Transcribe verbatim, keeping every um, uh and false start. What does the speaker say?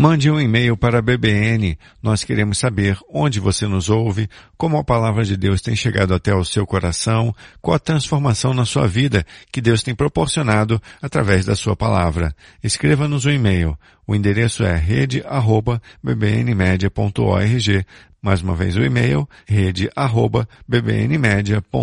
Mande um e-mail para a B B N. Nós queremos saber onde você nos ouve, como a palavra de Deus tem chegado até o seu coração, qual a transformação na sua vida que Deus tem proporcionado através da sua palavra. Escreva-nos um e-mail. O endereço é rede arroba b b n media ponto org. Mais uma vez o e-mail, rede arroba b b n media ponto org.